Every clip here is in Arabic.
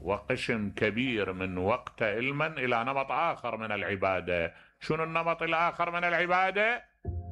وقسم كبير من وقت علما إلى نمط آخر من العبادة. شنو النمط الآخر من العبادة؟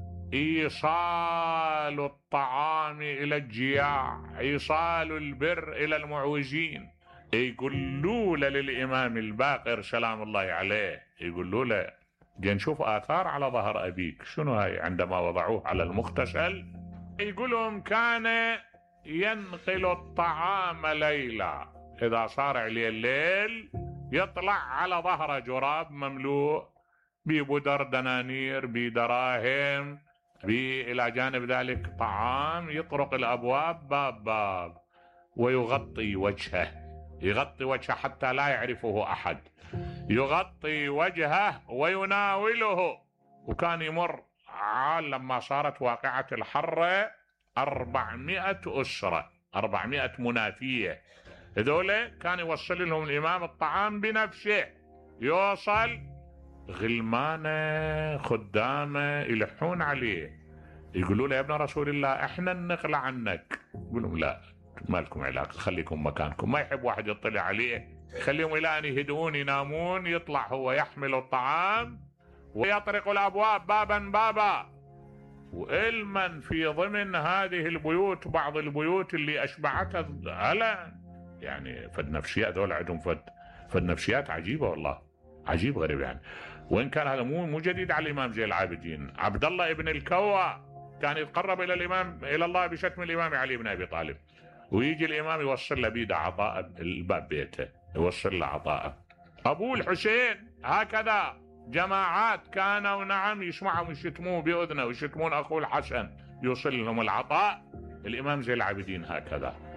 إيصال الطعام إلى الجياع، إيصال البر إلى المعوزين. يقولوا له للإمام الباقر سلام الله عليه، يقولوا له جي نشوف آثار على ظهر أبيك، شنو هاي؟ عندما وضعوه على المغتسل يقولهم كان ينقل الطعام ليلا، إذا صار عليه الليل يطلع على ظهره جراب مملوء ببدر دنانير بدراهم، إلى جانب ذلك طعام، يطرق الأبواب باب باب ويغطي وجهه، يغطي وجهه حتى لا يعرفه أحد، يغطي وجهه ويناوله. وكان يمر لما صارت واقعة الحرة 400 أسرة، 400 منافية، هذول كان يوصل لهم الإمام الطعام بنفسه، يوصل غلمانه خدامه يلحون عليه، يقولوا له يا ابن رسول الله احنا نقلع عنك، يقول لهم لا ما لكم علاقه، خليكم مكانكم. ما يحب واحد يطلع عليه، خليهم الى ان يهدؤون ينامون، يطلع هو يحمل الطعام ويطرق الابواب بابا بابا. وإلمن في ضمن هذه البيوت بعض البيوت اللي اشبعتها هلا، يعني فد نفسيات ذول عندهم فد نفسيات عجيبه والله، عجيب غريب يعني. وإن كان هذا مو جديد على الإمام زين العابدين. عبد الله ابن الكوى كان يتقرب إلى الإمام إلى الله بشتم الإمام علي بن أبي طالب، ويجي الإمام يوصل له بيده عطاء الباب بيته، يوصل له عطاء. أبو الحسين هكذا جماعات كانوا نعم يسمعهم يشتموه بأذنه ويشتمون أخوه الحسن، يوصل لهم العطاء. الإمام زين العابدين هكذا.